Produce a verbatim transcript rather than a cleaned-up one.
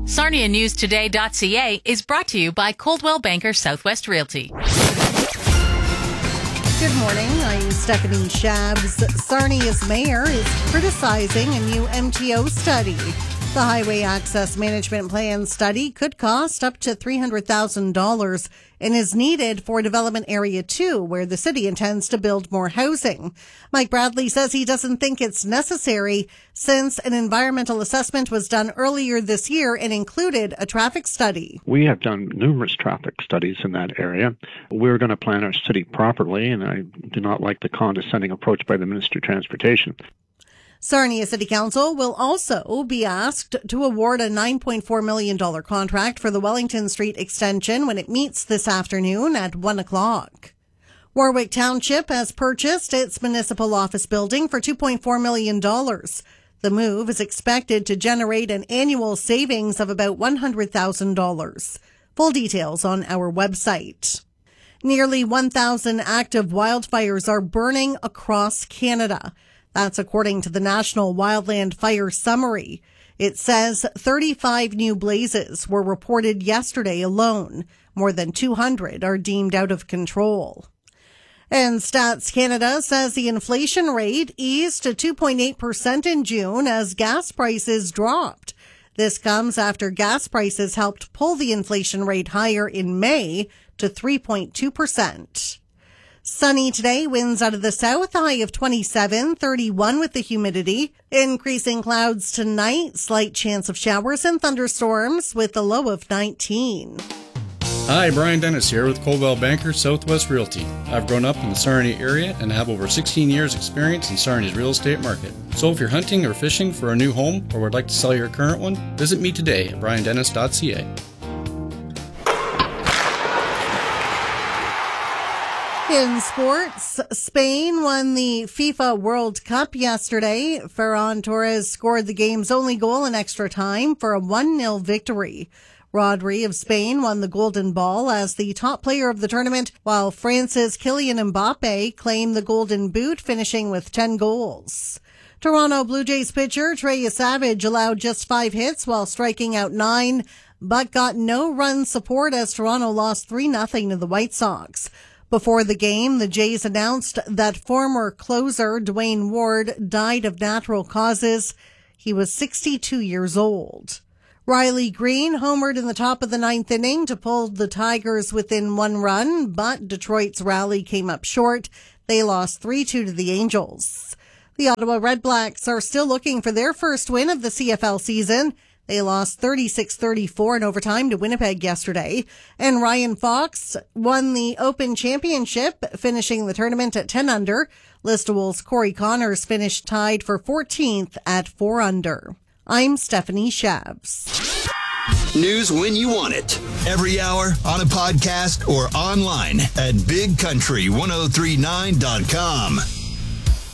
Sarnia News Today dot C A is brought to you by Coldwell Banker Southwest Realty. Good morning, I'm Stephanie Shabs. Sarnia's mayor is criticizing a new M T O study. The Highway Access Management Plan study could cost up to three hundred thousand dollars and is needed for Development Area two, where the city intends to build more housing. Mike Bradley says he doesn't think it's necessary since an environmental assessment was done earlier this year and included a traffic study. We have done numerous traffic studies in that area. We're going to plan our city properly, and I do not like the condescending approach by the Minister of Transportation. Sarnia City Council will also be asked to award a nine point four million dollars contract for the Wellington Street extension when it meets this afternoon at one o'clock. Warwick Township has purchased its municipal office building for two point four million dollars. The move is expected to generate an annual savings of about one hundred thousand dollars. Full details on our website. Nearly one thousand active wildfires are burning across Canada. That's according to the National Wildland Fire Summary. It says thirty-five new blazes were reported yesterday alone. More than two hundred are deemed out of control. And Stats Canada says the inflation rate eased to two point eight percent in June as gas prices dropped. This comes after gas prices helped pull the inflation rate higher in May to three point two percent. Sunny today, winds out of the south, a high of twenty-seven, thirty-one with the humidity. Increasing clouds tonight, slight chance of showers and thunderstorms with a low of nineteen. Hi, Brian Dennis here with Coldwell Banker Southwest Realty. I've grown up in the Sarnia area and have over sixteen years experience in Sarnia's real estate market. So if you're hunting or fishing for a new home or would like to sell your current one, visit me today at Brian Dennis dot C A. In sports, Spain won the FIFA World Cup yesterday. Ferran Torres scored the game's only goal in extra time for a one nil victory. Rodri of Spain won the Golden Ball as the top player of the tournament, while France's Kylian Mbappe claimed the Golden Boot, finishing with ten goals. Toronto Blue Jays pitcher Trey Savage allowed just five hits while striking out nine, but got no run support as Toronto lost three nothing to the White Sox. Before the game, the Jays announced that former closer Dwayne Ward died of natural causes. He was sixty-two years old. Riley Green homered in the top of the ninth inning to pull the Tigers within one run, but Detroit's rally came up short. They lost three two to the Angels. The Ottawa Redblacks are still looking for their first win of the C F L season. They lost thirty-six thirty-four in overtime to Winnipeg yesterday. And Ryan Fox won the Open Championship, finishing the tournament at ten under. Listowel's Corey Connors finished tied for fourteenth at four under. I'm Stephanie Shabs. News when you want it. Every hour, on a podcast, or online at big country ten thirty-nine dot com.